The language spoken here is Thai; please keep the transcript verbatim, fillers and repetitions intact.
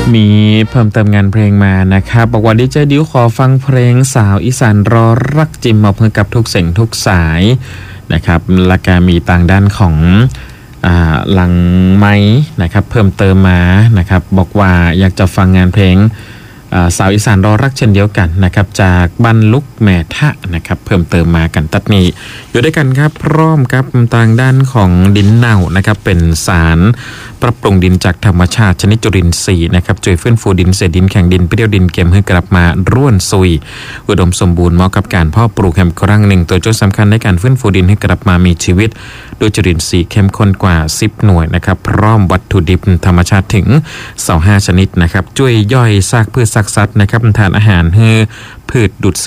มีเพิ่มเติมงานเพลงมานะครับบอกว่าดีเจดิวขอฟังเพลงสาวอีสานรอรักจิมมาเพื่อกับทุกเสียงทุกสายนะครับและก็มีต่างด้านของอ่าหลังไม้นะครับเพิ่มเติมมานะครับบอกว่าอยากจะฟังงานเพลงสาวอีสานรอรักเช่นเดียวกันนะครับจากบรรลุกแม่ทะนะครับเพิ่มเติมมากันตัดนี้อยู่ด้วยกันครับพร้อมกับต่างด้านของดินเน่านะครับเป็นสารปรับปรุงดินจากธรรมชาติชนิดจุลินทรีย์นะครับช่วยฟื้นฟูดินเศษดินแข็งดินเปรี้ยวดินเค็มให้กลับมาร่วนซุยอุดมสมบูรณ์เหมาะกับการเพาะปลูกแห่งครั้งหนึ่งตัวจุดสำคัญในการฟื้นฟูดินให้กลับมามีชีวิตโดยจุลินทรีย์เข้มข้นกว่าสิบหน่วยนะครับพร้อมวัตถุดิบธรรมชาติถึงยี่สิบห้าชนิดนะครับช่วยย่อยซากพืชซากสัตว์นะครับทานอาหารให้พืชดูด